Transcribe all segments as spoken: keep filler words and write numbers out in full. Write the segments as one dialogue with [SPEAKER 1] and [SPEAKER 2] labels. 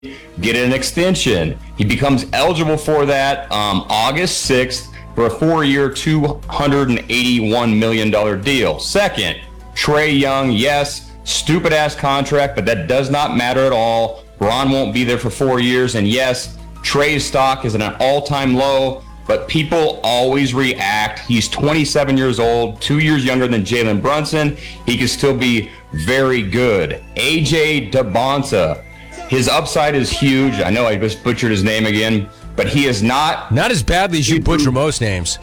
[SPEAKER 1] get an extension. He becomes eligible for that um, August sixth for a four-year, two hundred eighty-one million dollars deal. Second, Trae Young, yes, stupid-ass contract, but that does not matter at all. Bron won't be there for four years, and yes, Trae's stock is at an all-time low, but people always react. He's twenty-seven years old, two years younger than Jalen Brunson. He can still be very good. A J Debonta, his upside is huge. I know I just butchered his name again, but he is not...
[SPEAKER 2] Not as badly as you butcher most names.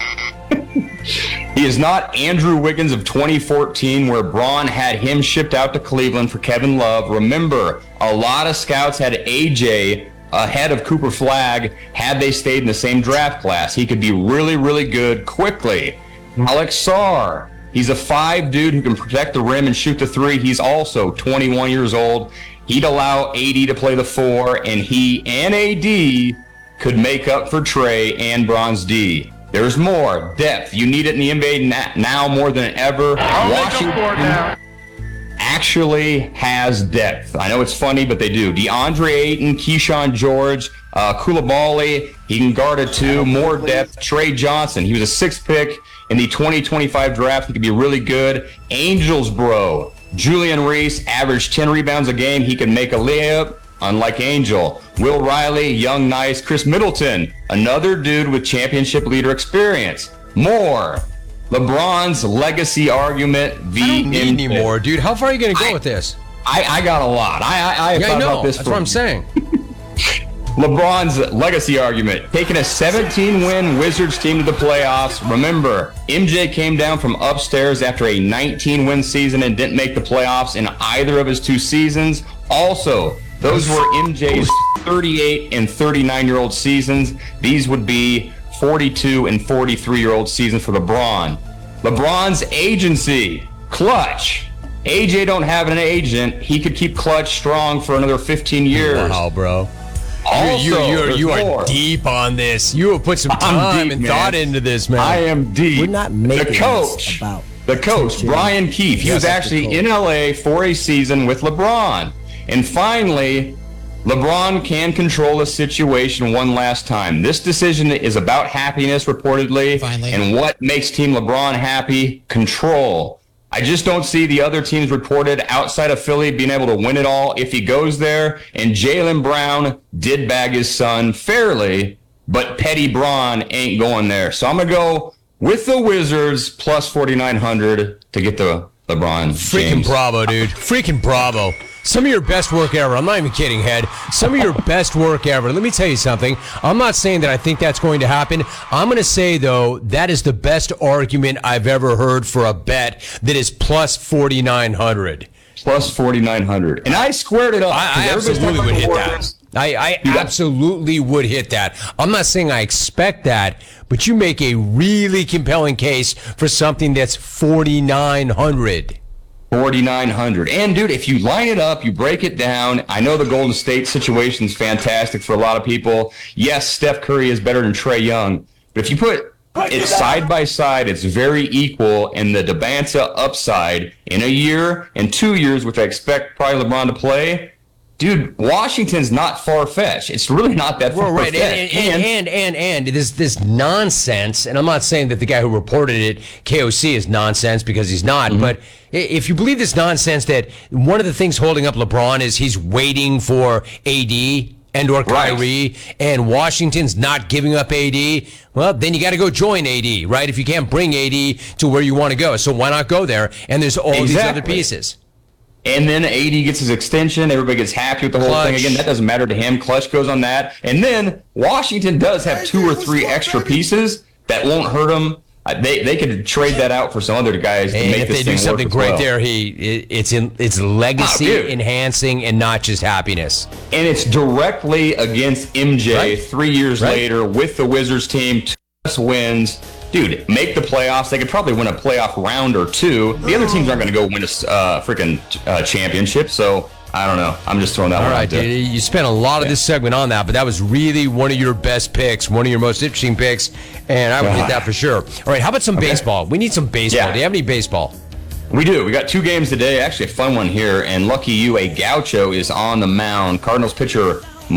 [SPEAKER 1] He is not Andrew Wiggins of twenty fourteen, where Bron had him shipped out to Cleveland for Kevin Love. Remember, a lot of scouts had A J ahead of Cooper Flagg had they stayed in the same draft class. He could be really, really good quickly. Alex Sarr, he's a five dude who can protect the rim and shoot the three. He's also twenty-one years old. He'd allow A D to play the four, and he and A D could make up for Trae and Bron's D. There's more depth. You need it in the N B A now more than ever. Washington actually has depth. I know it's funny, but they do. DeAndre Ayton, Keyshawn George, uh, Koulibaly, he can guard a two. More depth. Trey Johnson, he was a sixth pick in the twenty twenty-five draft. He could be really good. Angels, bro. Julian Reese averaged ten rebounds a game. He can make a layup, unlike Angel. Will Riley, young, nice. Chris Middleton, another dude with championship leader experience. More. LeBron's legacy argument. V
[SPEAKER 2] I don't need any more, dude. How far are you going to go
[SPEAKER 1] I,
[SPEAKER 2] with this?
[SPEAKER 1] I, I got a lot. I I, I
[SPEAKER 2] yeah,
[SPEAKER 1] thought
[SPEAKER 2] I know.
[SPEAKER 1] about this.
[SPEAKER 2] That's
[SPEAKER 1] for,
[SPEAKER 2] what I'm saying.
[SPEAKER 1] LeBron's legacy argument. Taking a seventeen-win Wizards team to the playoffs. Remember, M J came down from upstairs after a nineteen-win season and didn't make the playoffs in either of his two seasons. Also, those were M J's thirty-eight and thirty-nine-year-old seasons. These would be forty-two and forty-three-year-old seasons for LeBron. LeBron's agency, Clutch. A J don't have an agent. He could keep Clutch strong for another fifteen years.
[SPEAKER 2] Wow, bro.
[SPEAKER 1] Also,
[SPEAKER 2] you you, you, you are
[SPEAKER 1] more.
[SPEAKER 2] deep on this. You have put some time
[SPEAKER 1] deep,
[SPEAKER 2] and
[SPEAKER 1] man.
[SPEAKER 2] thought into this, man.
[SPEAKER 1] I am deep.
[SPEAKER 3] We're not making
[SPEAKER 1] the coach,
[SPEAKER 3] about
[SPEAKER 1] the coach, Brian Keefe. He
[SPEAKER 3] Yes,
[SPEAKER 1] was actually in L A for a season with LeBron. And finally, LeBron can control a situation one last time. This decision is about happiness, reportedly,
[SPEAKER 4] Finally.
[SPEAKER 1] and what makes Team LeBron happy? Control. I just don't see the other teams reported outside of Philly being able to win it all if he goes there. And Jaylen Brown did bag his son fairly, but Petty Bron ain't going there. So I'm going to go with the Wizards plus forty-nine hundred to get the LeBron
[SPEAKER 2] Freaking
[SPEAKER 1] James.
[SPEAKER 2] bravo, dude. Freaking bravo. Some of your best work ever. I'm not even kidding, Head. Some of your best work ever. Let me tell you something. I'm not saying that I think that's going to happen. I'm going to say, though, that is the best argument I've ever heard for a bet that is plus forty-nine hundred.
[SPEAKER 1] Plus forty-nine hundred. And I squared it up.
[SPEAKER 2] I, I
[SPEAKER 1] 'cause everybody's
[SPEAKER 2] absolutely
[SPEAKER 1] talking
[SPEAKER 2] would
[SPEAKER 1] about
[SPEAKER 2] hit
[SPEAKER 1] the
[SPEAKER 2] that.
[SPEAKER 1] Warriors.
[SPEAKER 2] I, I
[SPEAKER 1] Dude,
[SPEAKER 2] absolutely would hit that. I'm not saying I expect that, but you make a really compelling case for something that's forty-nine hundred.
[SPEAKER 1] forty-nine hundred. And, dude, if you line it up, you break it down. I know the Golden State situation is fantastic for a lot of people. Yes, Steph Curry is better than Trae Young. But if you put it side by side, it's very equal. And the Debonta upside in a year and two years, which I expect probably LeBron to play, dude, Washington's not far-fetched. It's really not that
[SPEAKER 2] Well,
[SPEAKER 1] far-fetched.
[SPEAKER 2] right, and and, and and and this this nonsense, and I'm not saying that the guy who reported it, K O C, is nonsense because he's not,
[SPEAKER 1] Mm-hmm.
[SPEAKER 2] but if you believe this nonsense that one of the things holding up LeBron is he's waiting for A D and or Kyrie,
[SPEAKER 1] Right.
[SPEAKER 2] and Washington's not giving up A D, well, then you got to go join A D, right? If you can't bring A D to where you want to go, so why not go there? And there's all these other
[SPEAKER 1] Exactly.
[SPEAKER 2] pieces.
[SPEAKER 1] And then A D gets his extension. Everybody gets happy with the whole
[SPEAKER 2] Clutch.
[SPEAKER 1] thing. Again, that doesn't matter to him. Clutch goes on that. And then Washington does have two or three extra pieces that won't hurt them. Uh, They they could trade that out for some other guys to
[SPEAKER 2] And
[SPEAKER 1] make
[SPEAKER 2] if
[SPEAKER 1] this
[SPEAKER 2] they
[SPEAKER 1] thing
[SPEAKER 2] do something
[SPEAKER 1] work as
[SPEAKER 2] great
[SPEAKER 1] well.
[SPEAKER 2] there, he it, it's in it's legacy
[SPEAKER 1] Oh, dude.
[SPEAKER 2] enhancing and not just happiness.
[SPEAKER 1] And it's directly against M J
[SPEAKER 2] Right.
[SPEAKER 1] three years
[SPEAKER 2] Right.
[SPEAKER 1] later with the Wizards team. Two plus wins. Dude, make the playoffs. They could probably win a playoff round or two. The other teams aren't going to go win a uh, freaking uh, championship. So I don't know. I'm just throwing that
[SPEAKER 2] All
[SPEAKER 1] one
[SPEAKER 2] right,
[SPEAKER 1] out there.
[SPEAKER 2] dude, you spent a lot of this segment on that, but that was really one of your best picks, one of your most interesting picks, and I would hit that for sure. All right, how about some baseball? We need some baseball.
[SPEAKER 1] Yeah.
[SPEAKER 2] Do you have any baseball?
[SPEAKER 1] We do. We got two games today. Actually, a fun one here. And lucky you, a Gaucho is on the mound. Cardinals pitcher